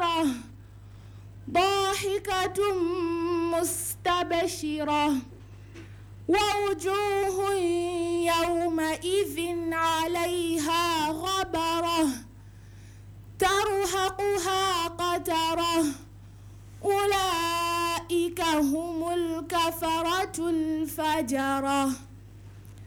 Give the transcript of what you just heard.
مستترة ضاحكة مستبشرة ووجوه يومئذ عليها غبرة ترهقها قترة أولئك هم الكفرة الفجرة.